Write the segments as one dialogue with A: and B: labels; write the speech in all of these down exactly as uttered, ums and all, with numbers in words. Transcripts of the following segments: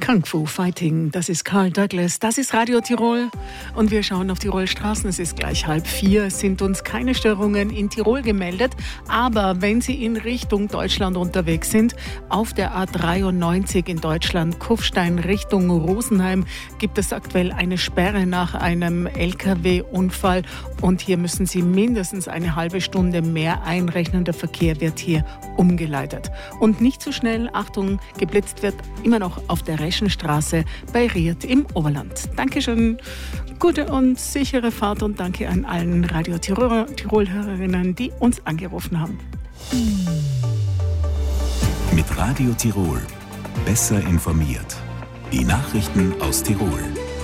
A: Kung Fu Fighting, das ist Carl Douglas, das ist Radio Tirol und wir schauen auf Tirolstraßen. Es ist gleich halb vier, es sind uns keine Störungen in Tirol gemeldet, aber wenn Sie in Richtung Deutschland unterwegs sind, auf der A dreiundneunzig in Deutschland, Kufstein Richtung Rosenheim, gibt es aktuell eine Sperre nach einem L K W-Unfall und hier müssen Sie mindestens eine halbe Stunde mehr einrechnen. Der Verkehr wird hier umgeleitet. Und nicht zu schnell, Achtung, geblitzt wird immer noch auf der Reschenstraße bei Ried im Oberland. Dankeschön, gute und sichere Fahrt und danke an allen Radio Tirol-Hörerinnen, die uns angerufen haben.
B: Mit Radio Tirol. Besser informiert. Die Nachrichten aus Tirol.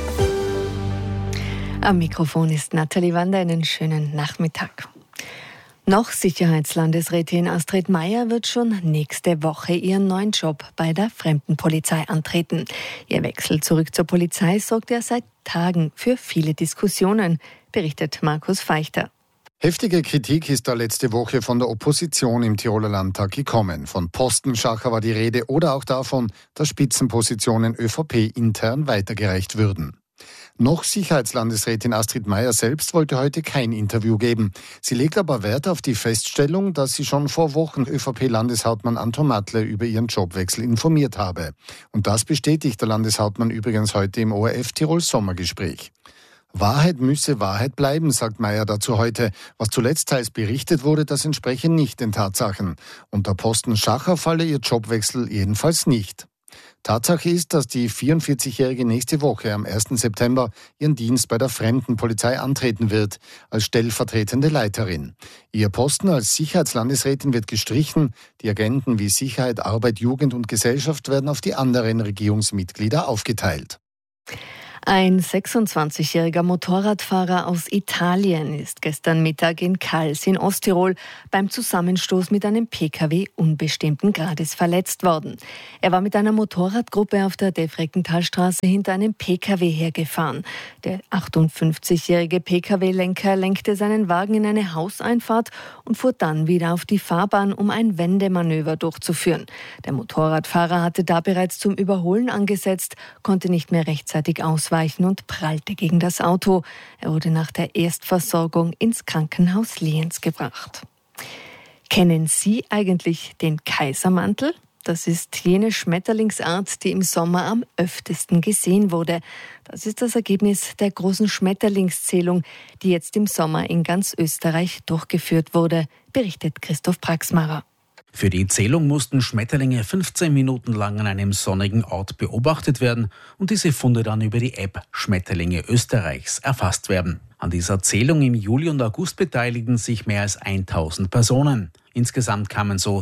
C: Am Mikrofon ist Nathalie Wander. Einen schönen Nachmittag. Noch Sicherheitslandesrätin Astrid Meier wird schon nächste Woche ihren neuen Job bei der Fremdenpolizei antreten. Ihr Wechsel zurück zur Polizei sorgt ja seit Tagen für viele Diskussionen, berichtet Markus Feichter.
D: Heftige Kritik ist da letzte Woche von der Opposition im Tiroler Landtag gekommen. Von Postenschacher war die Rede oder auch davon, dass Spitzenpositionen ÖVP intern weitergereicht würden. Noch Sicherheitslandesrätin Astrid Meier selbst wollte heute kein Interview geben. Sie legt aber Wert auf die Feststellung, dass sie schon vor Wochen ÖVP-Landeshauptmann Anton Matle über ihren Jobwechsel informiert habe. Und das bestätigt der Landeshauptmann übrigens heute im O R F Tirol Sommergespräch. Wahrheit müsse Wahrheit bleiben, sagt Meier dazu heute. Was zuletzt teils berichtet wurde, das entspreche nicht den Tatsachen. Unter Posten Schacher falle ihr Jobwechsel jedenfalls nicht. Tatsache ist, dass die vierundvierzigjährige nächste Woche am ersten September ihren Dienst bei der Fremdenpolizei antreten wird, als stellvertretende Leiterin. Ihr Posten als Sicherheitslandesrätin wird gestrichen. Die Agenten wie Sicherheit, Arbeit, Jugend und Gesellschaft werden auf die anderen Regierungsmitglieder aufgeteilt.
C: Ein sechsundzwanzigjähriger Motorradfahrer aus Italien ist gestern Mittag in Kals in Osttirol beim Zusammenstoß mit einem P K W unbestimmten Grades verletzt worden. Er war mit einer Motorradgruppe auf der Defreckentalstraße hinter einem P K W hergefahren. Der achtundfünfzigjährige P K W-Lenker lenkte seinen Wagen in eine Hauseinfahrt und fuhr dann wieder auf die Fahrbahn, um ein Wendemanöver durchzuführen. Der Motorradfahrer hatte da bereits zum Überholen angesetzt, konnte nicht mehr rechtzeitig ausweichen und prallte gegen das Auto. Er wurde nach der Erstversorgung ins Krankenhaus Lienz gebracht. Kennen Sie eigentlich den Kaisermantel? Das ist jene Schmetterlingsart, die im Sommer am öftesten gesehen wurde. Das ist das Ergebnis der großen Schmetterlingszählung, die jetzt im Sommer in ganz Österreich durchgeführt wurde, berichtet Christoph Praxmarer.
E: Für die Zählung mussten Schmetterlinge fünfzehn Minuten lang an einem sonnigen Ort beobachtet werden und diese Funde dann über die App Schmetterlinge Österreichs erfasst werden. An dieser Zählung im Juli und August beteiligten sich mehr als tausend Personen. Insgesamt kamen so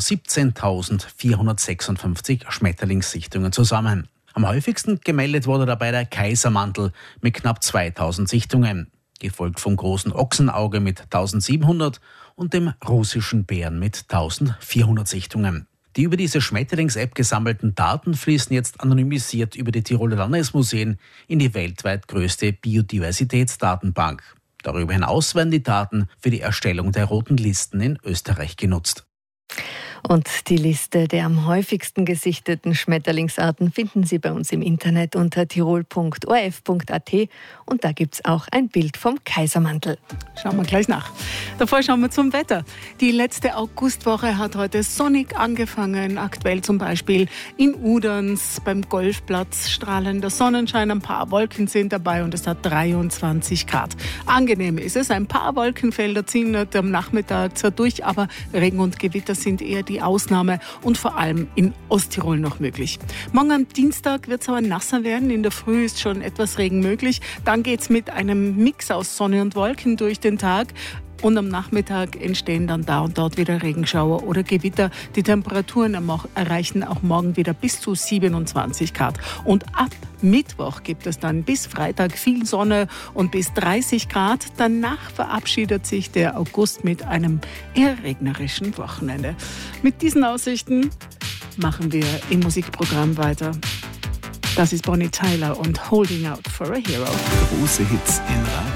E: siebzehntausendvierhundertsechsundfünfzig Schmetterlingssichtungen zusammen. Am häufigsten gemeldet wurde dabei der Kaisermantel mit knapp zweitausend Sichtungen, gefolgt vom großen Ochsenauge mit eintausendsiebenhundert und dem russischen Bären mit eintausendvierhundert Sichtungen. Die über diese Schmetterlings-App gesammelten Daten fließen jetzt anonymisiert über die Tiroler Landesmuseen in die weltweit größte Biodiversitätsdatenbank. Darüber hinaus werden die Daten für die Erstellung der roten Listen in Österreich genutzt.
C: Und die Liste der am häufigsten gesichteten Schmetterlingsarten finden Sie bei uns im Internet unter tirol punkt o r f punkt a t und da gibt es auch ein Bild vom Kaisermantel.
A: Schauen wir gleich nach. Davor schauen wir zum Wetter. Die letzte Augustwoche hat heute sonnig angefangen. Aktuell zum Beispiel in Uderns beim Golfplatz strahlender Sonnenschein. Ein paar Wolken sind dabei und es hat dreiundzwanzig Grad. Angenehm ist es. Ein paar Wolkenfelder ziehen heute am Nachmittag zwar durch, aber Regen und Gewitter sind eher die Ausnahme und vor allem in Osttirol noch möglich. Morgen am Dienstag wird es aber nasser werden. In der Früh ist schon etwas Regen möglich. Dann geht es mit einem Mix aus Sonne und Wolken durch den Tag. Und am Nachmittag entstehen dann da und dort wieder Regenschauer oder Gewitter. Die Temperaturen erreichen auch morgen wieder bis zu siebenundzwanzig Grad. Und ab Mittwoch gibt es dann bis Freitag viel Sonne und bis dreißig Grad. Danach verabschiedet sich der August mit einem eher regnerischen Wochenende. Mit diesen Aussichten machen wir im Musikprogramm weiter. Das ist Bonnie Tyler und Holding Out for a Hero.
B: Große Hits in Radio